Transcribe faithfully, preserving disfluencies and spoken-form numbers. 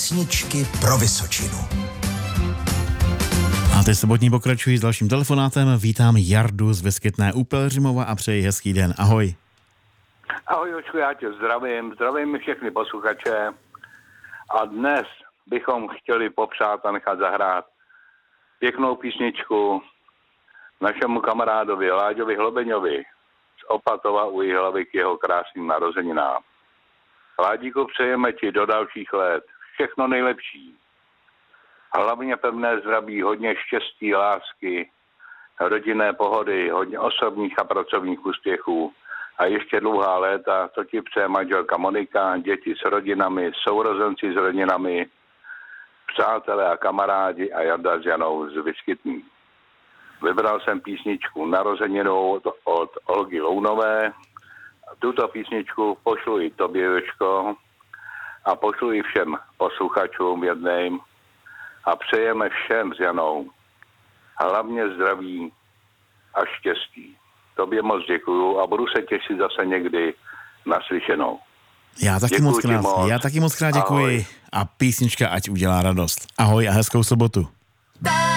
Písničky pro Vysočinu. A ty sobotní pokračují s dalším telefonátem. Vítám Jardu z Vyskytné u Pelhřimova a přeji hezký den. Ahoj. Ahoj, Jočku, já tě zdravím. Zdravím všechny posluchače. A dnes bychom chtěli popřát a nechat zahrát pěknou písničku našemu kamarádovi Láďovi Hlobeňovi z Opatova u Jihlavy k jeho krásným narozeninám. Ládíku, přejeme ti do dalších let všechno nejlepší. Hlavně pevné zdraví, hodně štěstí, lásky, rodinné pohody, hodně osobních a pracovních úspěchů a ještě dlouhá léta, to ti přeje manželka Monika, děti s rodinami, sourozenci s rodinami, přátelé a kamarádi a Jarda s Janou z Vyskytný. Vybral jsem písničku Narozeninou od, od Olgy Lounové. Tuto písničku pošlu i tobě, Jočko, a pošlu i všem posluchačům jedným a přejeme všem s Janou hlavně zdraví a štěstí. Tobě moc děkuju a budu se těšit zase někdy naslyšenou. Já taky moc krát, moc. Já taky moc krát děkuji. Ahoj. A písnička ať udělá radost. Ahoj a hezkou sobotu.